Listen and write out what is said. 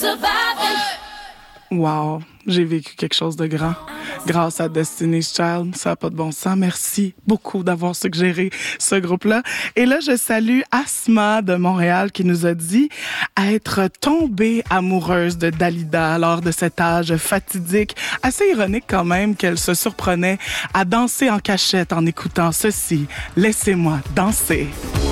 Wow, j'ai vécu quelque chose de grand. Grâce à Destiny's Child, ça n'a pas de bon sens. Merci beaucoup d'avoir suggéré ce groupe-là. Et là, je salue Asma de Montréal qui nous a dit être tombée amoureuse de Dalida lors de cet âge fatidique. Assez ironique quand même qu'elle se surprenait à danser en cachette en écoutant ceci. Laissez-moi danser.